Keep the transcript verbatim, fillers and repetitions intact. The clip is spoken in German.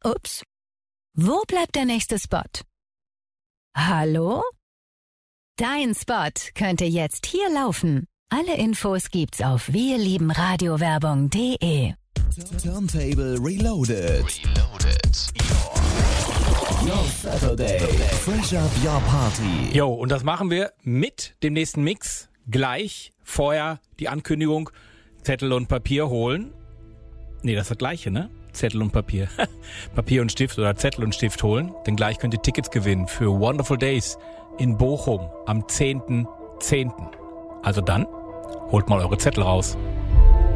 Ups. Wo bleibt der nächste Spot? Hallo? Dein Spot könnte jetzt hier laufen. Alle Infos gibt's auf wirliebenradiowerbung punkt de. Turntable Reloaded. Reloaded. Your, your Saturday. Fresh up your party. Jo, und das machen wir mit dem nächsten Mix. Gleich vorher die Ankündigung, Zettel und Papier holen. Nee, das ist das Gleiche, ne? Zettel und Papier. Papier und Stift oder Zettel und Stift holen. Denn gleich könnt ihr Tickets gewinnen für Wonderful Days in Bochum am zehnten zehnten Also dann, holt mal eure Zettel raus.